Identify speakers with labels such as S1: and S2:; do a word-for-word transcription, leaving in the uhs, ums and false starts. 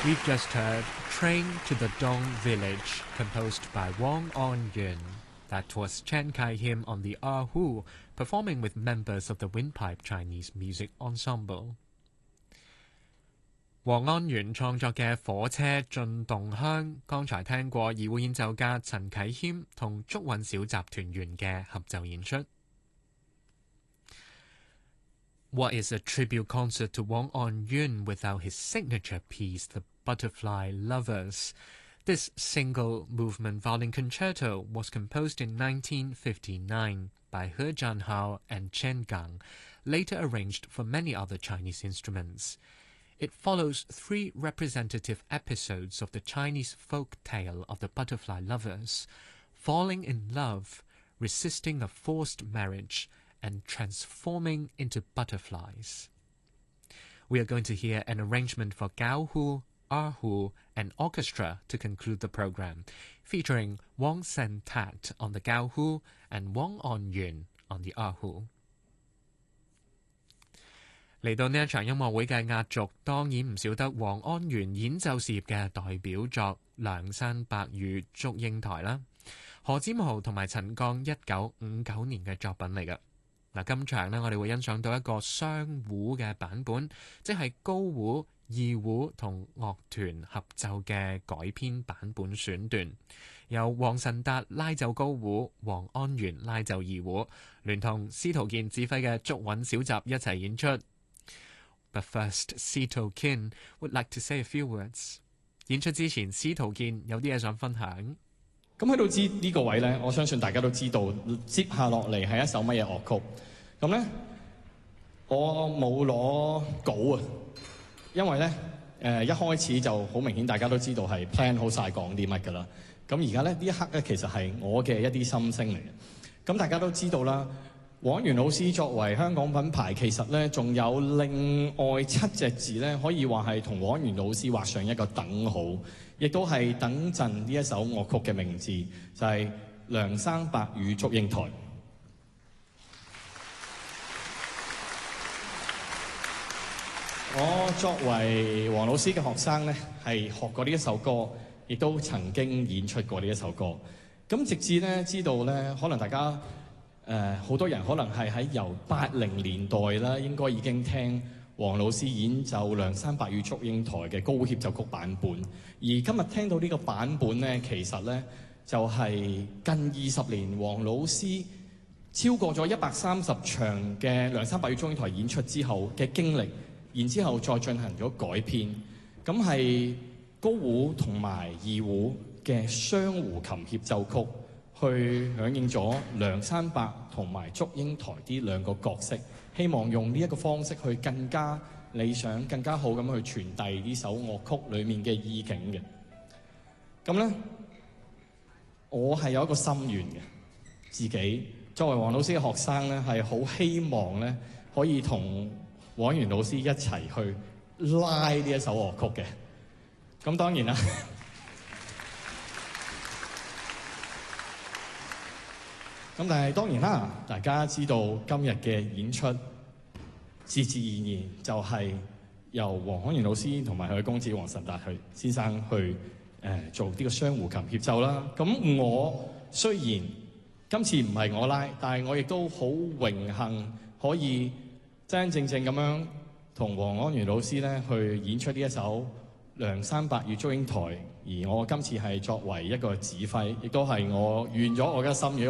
S1: We've just heard Train to the Dong Village, composed by Wang On-yun. That was Chen Kai-him on the Erhu, performing with members of the Windpipe Chinese Music Ensemble. 黃安源創作嘅《火車進洞鄉》，剛才聽過二胡演奏家陳啟謙同竹韻小集團員嘅合奏演出。What is a tribute concert to Wang On-yun without his signature piece, The Butterfly Lovers? This single-movement violin concerto was composed in nineteen fifty-nine by He Jianhao and Chen Gang, later arranged for many other Chinese instruments. It follows three representative episodes of the Chinese folk tale of the butterfly lovers, falling in love, resisting a forced marriage, and transforming into butterflies. We are going to hear an arrangement for Gaohu, Erhu, and orchestra to conclude the program, featuring Wang Sen-tat on the Gaohu and Wang On-yun on the Erhu. 嚟到呢一場音樂會嘅壓軸，當然唔少得黃安源演奏事業嘅代表作《梁山伯與祝英台》啦，何占豪同埋陳鋼一九五九年嘅作品嚟㗎。嗱，今場呢，我哋會欣賞到一個雙胡嘅版本，即係高胡、二胡同樂團合奏嘅改編版本選段，由黃晨達拉奏高胡，黃安源拉奏二胡，聯同司徒健指揮嘅竹韻小集一齊演出。But first, Sito Kin would like to say a few words. 演出之前，司徒健有啲嘢想分享。
S2: 咁喺度知呢個位咧，我相信大家都知道，接下落嚟係一首乜嘢樂曲。咁咧，我冇攞稿啊，因為咧誒、呃、一開始就好明顯，大家都知道係 plan 好晒講啲乜㗎啦。咁而家咧呢一刻咧，其實係我嘅一啲心聲嚟嘅。咁大家都知道啦。黃安源老師作為香港品牌，其實咧仲有另外七隻字咧，可以話係同黃安源老師畫上一個等號，亦都係等陣呢一首樂曲嘅名字，就係、是《梁山伯與祝英台》。我作為黃老師嘅學生咧，係學過呢一首歌，亦都曾經演出過呢一首歌。咁直至咧知道咧，可能大家誒好、呃、多人可能係喺由八零年代啦，應該已經聽黃老師演奏《梁山伯與祝英台》嘅高協奏曲版本。而今日聽到呢個版本咧，其實咧就係、是、近二十年黃老師超過咗一百三十場嘅《梁山伯與祝英台》演出之後嘅經歷，然之後再進行咗改編。咁係高胡同埋二胡嘅雙胡琴協奏曲，去響應咗梁山伯同埋祝英台呢兩個角色，希望用呢一個方式去更加理想、更加好咁去傳遞呢首樂曲裡面嘅意境嘅。咁咧，我係有一個心願嘅，自己作為黃老師嘅學生咧，係好希望咧可以同黃安源老師一齊去拉呢一首樂曲嘅。咁當然啦。咁但係當然啦，大家知道今日嘅演出自自然然就係由黃安源老師同埋佢嘅公子黃晨達去先生去誒、呃、做呢個雙胡琴協奏啦。咁我雖然今次唔係我拉，但係我亦都好榮幸可以真真正正咁樣同黃安源老師咧去演出呢一首《梁山伯與祝英台》，而我今次係作為一個指揮，亦都係我圓咗我嘅心願。